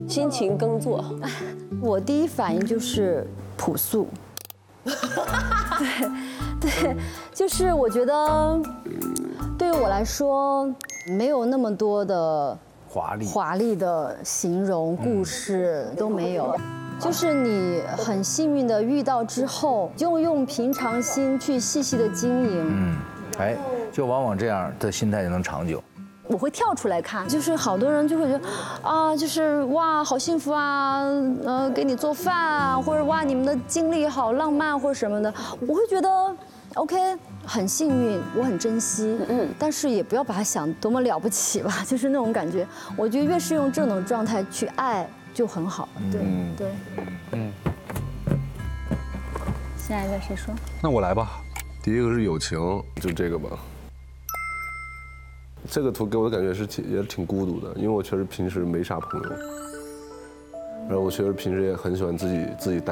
辛勤耕作。 我第一反应就是朴素。对，就是我觉得对于我来说，没有那么多的华丽的形容故事都没有。就是你很幸运的遇到之后，就用平常心去细细的经营。 哎，就往往这样的心态就能长久。 我会跳出来看，就是好多人就会觉得，啊，就是哇，好幸福啊，给你做饭啊，或者哇，你们的经历好浪漫或者什么的，我会觉得 ，OK， 很幸运，我很珍惜，但是也不要把它想多么了不起吧，就是那种感觉。我觉得越是用这种状态去爱，就很好。对。下一个谁说？ 那我来吧。 第一个是友情，就这个吧。这个图给我的感觉也挺孤独的，因为我确实平时没啥朋友，然后我确实平时也很喜欢自己待。